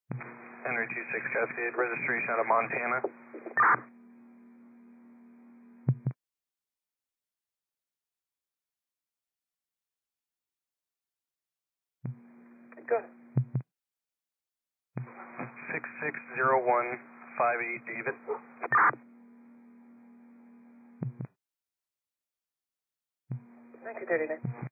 Henry 26 Cascade, registration out of Montana. Go ahead. 660158 David. Thank you, 39.